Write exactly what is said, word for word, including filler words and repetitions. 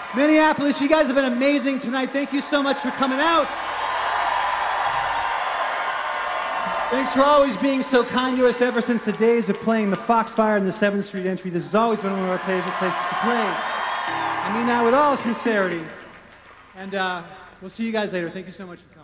Minneapolis, you guys have been amazing tonight. Thank you so much for coming out. Thanks for always being so kind to us ever since the days of playing the Foxfire and the seventh Street Entry. This has always been one of our favorite places to play. I mean that with all sincerity. And uh, we'll see you guys later. Thank you so much for coming.